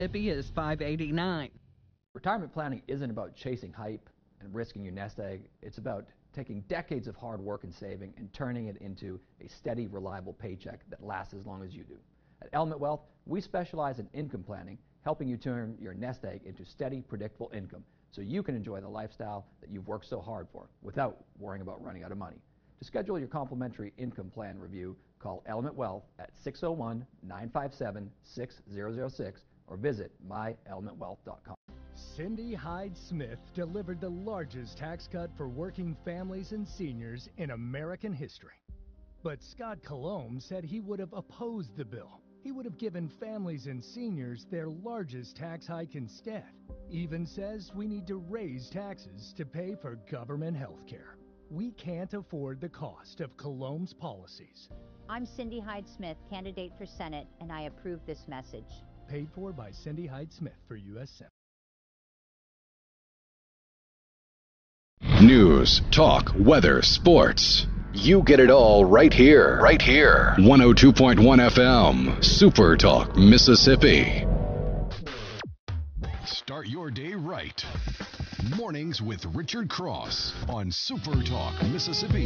Mississippi is $5.89. Retirement planning isn't about chasing hype and risking your nest egg. It's about taking decades of hard work and saving and turning it into a steady, reliable paycheck that lasts as long as you do. At Element Wealth, we specialize in income planning, helping you turn your nest egg into steady, predictable income so you can enjoy the lifestyle that you've worked so hard for without worrying about running out of money. To schedule your complimentary income plan review, call Element Wealth at 601-957-6006 or visit myelementwealth.com. Cindy Hyde Smith delivered the largest tax cut for working families and seniors in American history. But Scott Colomb said he would have opposed the bill. He would have given families and seniors their largest tax hike instead. Even says we need to raise taxes to pay for government health care. We can't afford the cost of Colomb's policies. I'm Cindy Hyde Smith, candidate for Senate, and I approve this message. Paid for by Cindy Hyde Smith for U.S. Senate. News, talk, weather, sports. You get it all right here. Right here. 102.1 FM, Super Talk, Mississippi. Start your day right. Mornings with Richard Cross on Super Talk, Mississippi.